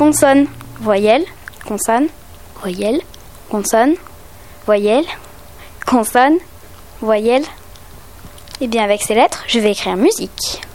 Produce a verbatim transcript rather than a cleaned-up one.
consonne, voyelle, consonne, voyelle, consonne, voyelle, consonne, voyelle. Et bien avec ces lettres, je vais écrire musique.